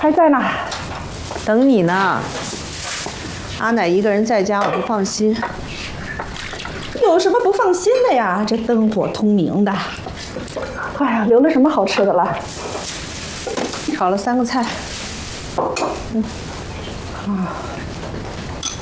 还在呢， 等你呢。阿奶一个人在家，我不放心。 有什么不放心的呀？这灯火通明的。哎呀，留了什么好吃的了？ 炒了3个菜。